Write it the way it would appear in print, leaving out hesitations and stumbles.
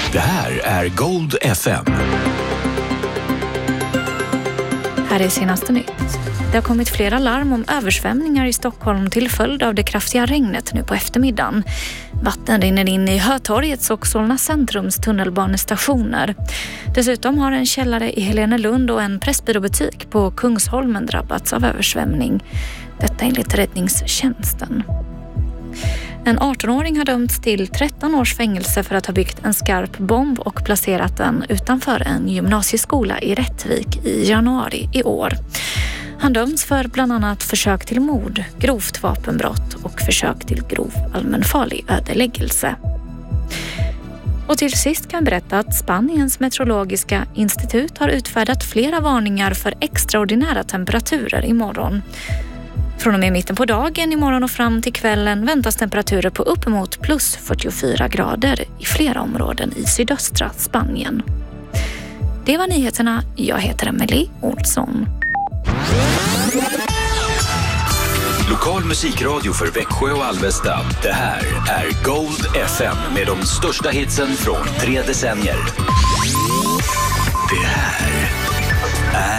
Det här är Gold FM. Här är senaste nytt. Det har kommit flera larm om översvämningar i Stockholm till följd av det kraftiga regnet nu på eftermiddagen. Vatten rinner in i Hötorgets och Solna centrums tunnelbanestationer. Dessutom har en källare i Helenelund och en pressbyråbutik på Kungsholmen drabbats av översvämning. Detta enligt räddningstjänsten. En 18-åring har dömts till 13 års fängelse för att ha byggt en skarp bomb och placerat den utanför en gymnasieskola i Rättvik i januari i år. Han döms för bland annat försök till mord, grovt vapenbrott och försök till grov allmänfarlig ödeläggelse. Och till sist kan jag berätta att Spaniens meteorologiska institut har utfärdat flera varningar för extraordinära temperaturer imorgon. Från och med mitten på dagen imorgon och fram till kvällen väntas temperaturer på uppemot plus 44 grader i flera områden i sydöstra Spanien. Det var nyheterna. Jag heter Emelie Olsson. Lokal musikradio för Växjö och Alvesta. Det här är Gold FM med de största hitsen från 3 decennier. Det här